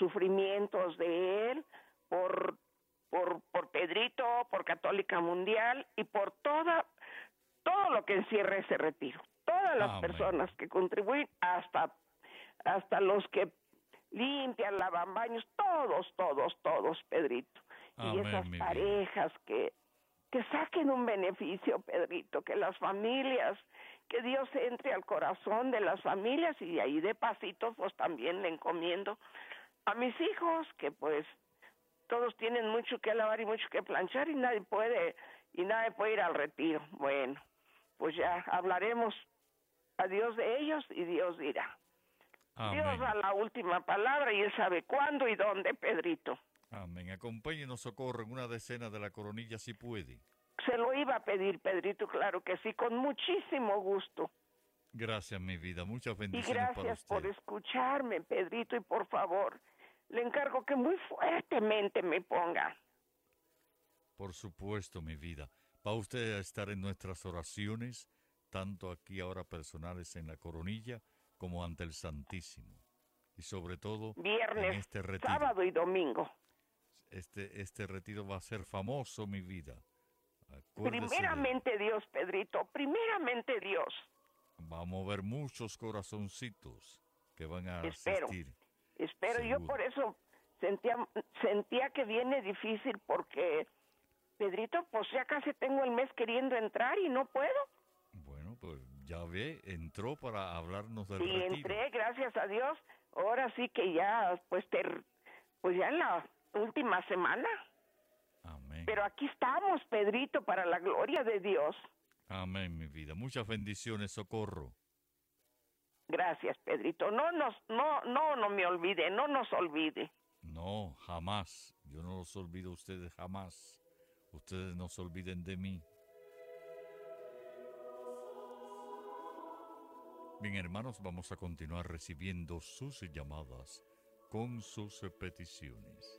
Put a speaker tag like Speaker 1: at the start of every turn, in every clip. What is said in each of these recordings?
Speaker 1: sufrimientos de él, por Pedrito, por Católica Mundial y por todo lo que encierra ese retiro. Todas las personas que contribuyen, hasta los que limpian, lavan baños, todos, Pedrito. Y esas parejas que saquen un beneficio, Pedrito, que las familias, que Dios entre al corazón de las familias, y ahí de pasito pues también le encomiendo a mis hijos, que pues todos tienen mucho que lavar y mucho que planchar y nadie puede ir al retiro. Bueno, pues ya hablaremos a Dios de ellos y Dios dirá.
Speaker 2: Amén.
Speaker 1: Dios da la última palabra y Él sabe cuándo y dónde, Pedrito.
Speaker 2: Amén. Acompáñenos, Socorro, en una decena de la Coronilla si puede.
Speaker 1: Se lo iba a pedir, Pedrito, claro que sí, con muchísimo gusto.
Speaker 2: Gracias, mi vida. Muchas bendiciones
Speaker 1: y gracias
Speaker 2: para usted.
Speaker 1: por escucharme, Pedrito, y por favor, le encargo que muy fuertemente me ponga.
Speaker 2: Por supuesto, mi vida. Va usted a estar en nuestras oraciones, tanto aquí ahora personales en la Coronilla, como ante el Santísimo. Y sobre todo,
Speaker 1: viernes,
Speaker 2: en este retiro.
Speaker 1: Sábado y domingo.
Speaker 2: Este retiro va a ser famoso, mi vida.
Speaker 1: Primeramente Dios, Pedrito, primeramente Dios.
Speaker 2: Va a mover muchos corazoncitos que van a asistir.
Speaker 1: Espero,
Speaker 2: seguro.
Speaker 1: yo por eso sentía que viene difícil porque, Pedrito, pues ya casi tengo el mes queriendo entrar y no puedo.
Speaker 2: Bueno, pues ya ve, entró para hablarnos del
Speaker 1: retiro. Sí, entré, gracias a Dios. Ahora sí que ya, pues ya en la última semana.
Speaker 2: Amén.
Speaker 1: Pero aquí estamos, Pedrito, para la gloria de Dios.
Speaker 2: Amén, mi vida. Muchas bendiciones, Socorro.
Speaker 1: Gracias, Pedrito. No me olvide, no nos olvide.
Speaker 2: No, jamás. Yo no los olvido a ustedes jamás. Ustedes no se olviden de mí. Bien, hermanos, vamos a continuar recibiendo sus llamadas con sus peticiones.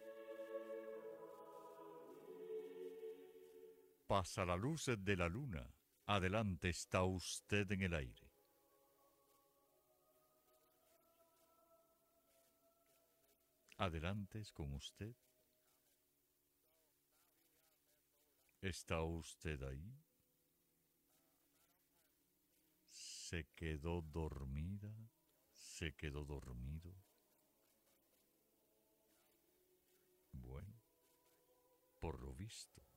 Speaker 2: Pasa la luz de la luna. Adelante, está usted en el aire. Adelante, es con usted. ¿Está usted ahí? ¿Se quedó dormida? ¿Se quedó dormido? Bueno, por lo visto,